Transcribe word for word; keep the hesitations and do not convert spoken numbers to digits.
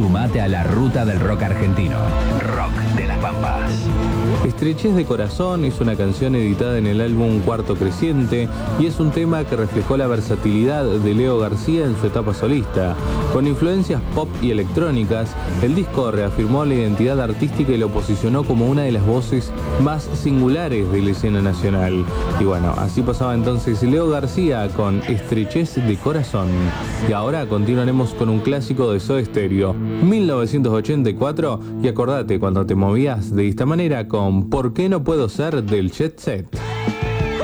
Sumate a la ruta del rock argentino. Rock de las Pampas. Estrechez de Corazón es una canción editada en el álbum Cuarto Creciente y es un tema que reflejó la versatilidad de Leo García en su etapa solista. Con influencias pop y electrónicas, el disco reafirmó la identidad artística y lo posicionó como una de las voces más singulares de la escena nacional. Y bueno, así pasaba entonces Leo García con Estrechez de Corazón. Y ahora continuaremos con un clásico de Soda Stereo, mil novecientos ochenta y cuatro, y acordate cuando te movías de esta manera con ¿Por qué no puedo ser del Jet Set?